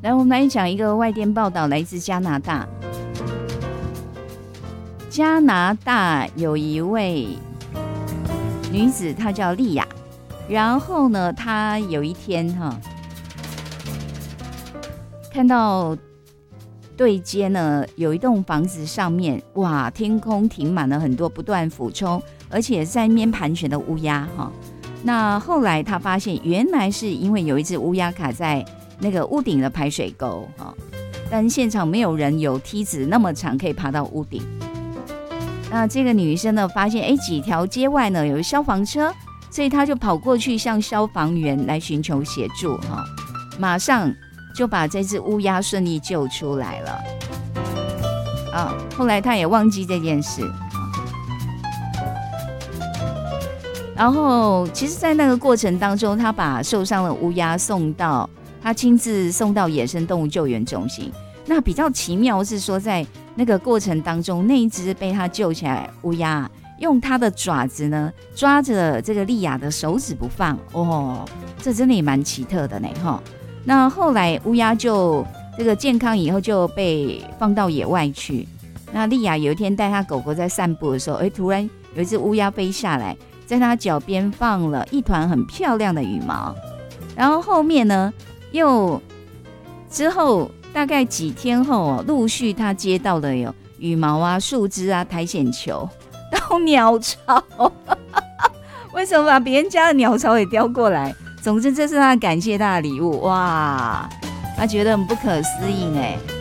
来，我们来讲一个外电报道，来自加拿大。加拿大有一位女子，她叫莉亚。然后呢，她有一天看到对街呢有一栋房子上面，哇，天空停满了很多不断俯冲，而且在那边盘旋的乌鸦那后来她发现，原来是因为有一只乌鸦卡在那个屋顶的排水沟但现场没有人有梯子那么长可以爬到屋顶。那这个女生呢，发现几条街外呢有消防车，所以她就跑过去向消防员来寻求协助马上就把这只乌鸦顺利救出来了后来她也忘记这件事然后其实在那个过程当中，她把受伤的乌鸦她亲自送到野生动物救援中心。那比较奇妙是说，在那个过程当中，那一只被她救起来乌鸦用它的爪子呢抓着这个莉亚的手指不放这真的也蛮奇特的呢那后来乌鸦就这个健康以后就被放到野外去。那莉亚有一天带她狗狗在散步的时候，突然有一只乌鸦飞下来，在她脚边放了一团很漂亮的羽毛。然后后面呢之后大概几天后陆续她接到了有羽毛啊、树枝啊、苔藓球到鸟巢为什么把别人家的鸟巢也叼过来？总之这是她感谢她的礼物。哇，她觉得很不可思议